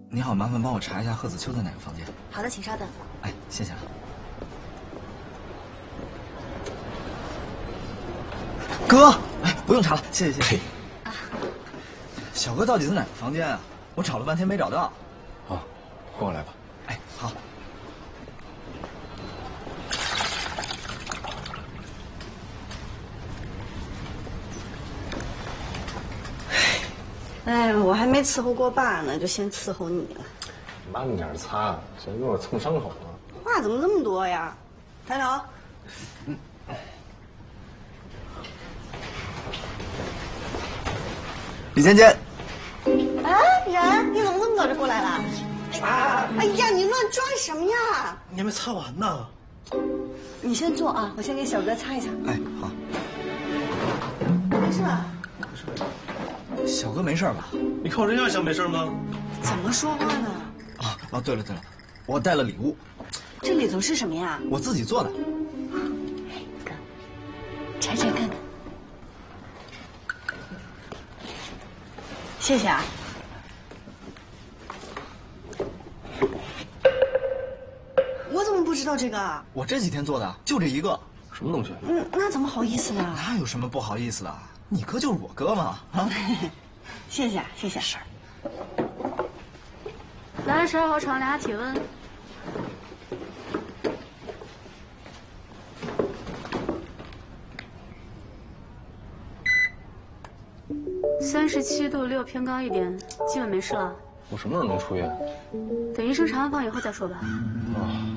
你好，麻烦帮我查一下贺子秋在哪个房间。 好的，请稍等。 哎，谢谢啊。哥，哎，不用查了，谢谢谢谢。啊，小哥到底在哪个房间啊？我找了半天没找到。 啊，跟我来吧。 哎，好。 哎，我还没伺候过爸呢，就先伺候你了。 慢点擦，这一会儿蹭伤口了。 话怎么这么多呀？抬头。 李芊芊。 哎，然，你怎么这么早就过来了？哎呀，你乱转什么呀？ 你还没擦完呢。 你先坐啊，我先给小哥擦一下。 哎，好。 没事吧？ 小哥没事吧？ 你看我这样像没事吗？ 怎么说话呢？ 哦，对了，我带了礼物。 这里头是什么呀？ 我自己做的。 哎，哥，拆拆看看。 谢谢啊。我怎么不知道这个？ 我这几天做的，就这一个。 什么东西？ 那怎么好意思呢？ 哪有什么不好意思的？你哥就是我哥嘛！啊， 谢谢谢谢。是。 来12号床俩体温。37度6，偏高一点，基本没事了。 我什么时候能出院？ 等医生查完房以后再说吧。 啊。